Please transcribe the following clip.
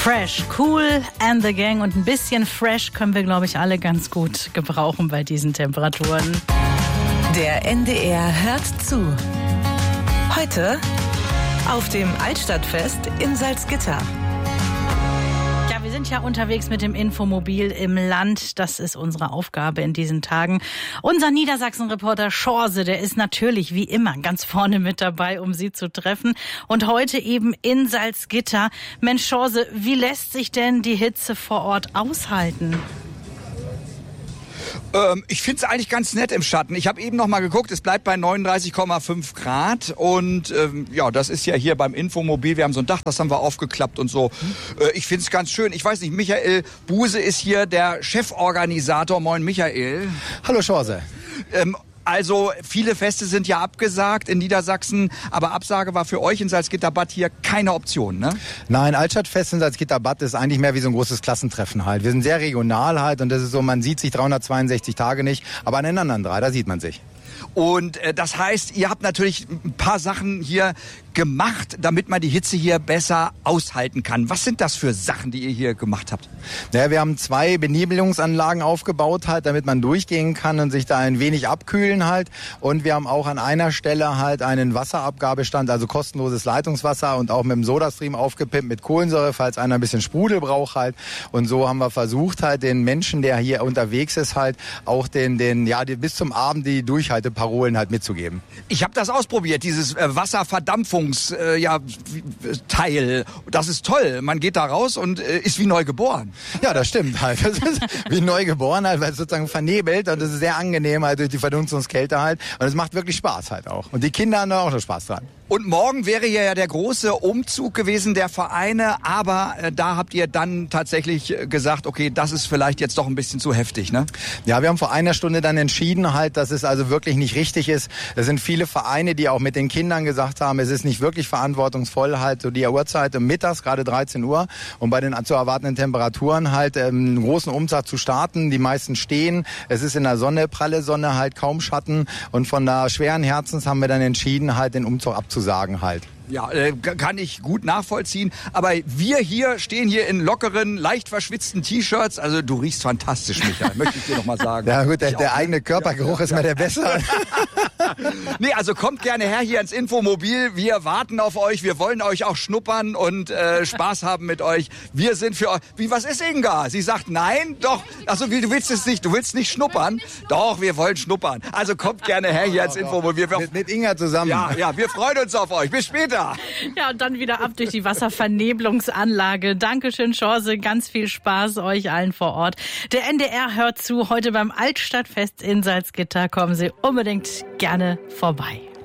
Fresh, Kool and the Gang und ein bisschen Fresh können wir, glaube ich, alle ganz gut gebrauchen bei diesen Temperaturen. Der NDR hört zu. Heute auf dem Altstadtfest in Salzgitter. Ja, wir sind ja unterwegs mit dem Infomobil im Land. Das ist unsere Aufgabe in diesen Tagen. Unser Niedersachsen-Reporter Schorse, der ist natürlich wie immer ganz vorne mit dabei, um Sie zu treffen. Und heute eben in Salzgitter. Mensch, Schorse, wie lässt sich denn die Hitze vor Ort aushalten? Ich finde es eigentlich ganz nett im Schatten. Ich habe eben noch mal geguckt, es bleibt bei 39,5 Grad und ja, das ist ja hier beim Infomobil. Wir haben so ein Dach, das haben wir aufgeklappt und so. Ich finde es ganz schön. Ich weiß nicht, Michael Buse ist hier der Cheforganisator. Moin, Michael. Hallo, Schorse. Also viele Feste sind ja abgesagt in Niedersachsen, aber Absage war für euch in Salzgitter-Bad hier keine Option, ne? Nein, Altstadtfest in Salzgitter-Bad ist eigentlich mehr wie so ein großes Klassentreffen halt. Wir sind sehr regional halt und das ist so, man sieht sich 362 Tage nicht, aber an den anderen 3, da sieht man sich. Und das heißt, ihr habt natürlich ein paar Sachen hier gemacht, damit man die Hitze hier besser aushalten kann. Was sind das für Sachen, die ihr hier gemacht habt? Naja, wir haben 2 Benebelungsanlagen aufgebaut halt, damit man durchgehen kann und sich da ein wenig abkühlen halt. Und wir haben auch an einer Stelle halt einen Wasserabgabestand, also kostenloses Leitungswasser und auch mit dem Sodastream aufgepimpt mit Kohlensäure, falls einer ein bisschen Sprudel braucht halt. Und so haben wir versucht halt den Menschen, der hier unterwegs ist halt, auch bis zum Abend die Durchhalteparolen halt mitzugeben. Ich habe das ausprobiert, dieses Wasserverdampfungsteil. Das ist toll. Man geht da raus und ist wie neu geboren. Ja, das stimmt halt. Das ist wie neu geboren halt, weil es sozusagen vernebelt und es ist sehr angenehm halt durch die Verdunstungskälte halt. Und es macht wirklich Spaß halt auch. Und die Kinder haben da auch noch Spaß dran. Und morgen wäre ja der große Umzug gewesen der Vereine, aber da habt ihr dann tatsächlich gesagt, okay, das ist vielleicht jetzt doch ein bisschen zu heftig, ne? Ja, wir haben vor einer Stunde dann entschieden halt, dass es also wirklich nicht richtig ist. Es sind viele Vereine, die auch mit den Kindern gesagt haben, es ist nicht wirklich verantwortungsvoll halt so die Uhrzeit mittags, gerade 13 Uhr, und bei den zu erwartenden Temperaturen halt einen großen Umzug zu starten. Die meisten stehen. Es ist in der Sonne, pralle Sonne halt, kaum Schatten. Und von da schweren Herzens haben wir dann entschieden, halt den Umzug abzusagen halt. Ja, kann ich gut nachvollziehen. Aber wir hier stehen hier in lockeren, leicht verschwitzten T-Shirts. Also du riechst fantastisch, Michael, möchte ich dir noch mal sagen. Ja gut, der eigene Körpergeruch ist mir der bessere. Nee, also kommt gerne her hier ins Infomobil. Wir warten auf euch. Wir wollen euch auch schnuppern und Spaß haben mit euch. Wir sind für euch. Was ist Inga? Sie sagt nein? Doch. Achso, du willst es nicht. Du willst nicht schnuppern? Doch, wir wollen schnuppern. Also kommt gerne her hier ins Infomobil. Mit Inga zusammen. Ja, wir freuen uns auf euch. Bis später. Ja, und dann wieder ab durch die Wasservernebelungsanlage. Dankeschön, Schorse. Ganz viel Spaß euch allen vor Ort. Der NDR hört zu. Heute beim Altstadtfest in Salzgitter. Kommen Sie unbedingt gerne vorbei.